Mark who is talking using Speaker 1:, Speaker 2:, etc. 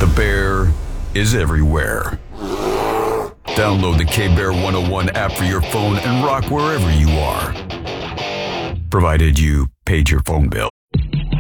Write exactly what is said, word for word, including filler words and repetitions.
Speaker 1: The Bear is everywhere. Download the K-Bear one oh one app for your phone and rock wherever you are. Provided you paid your phone bill.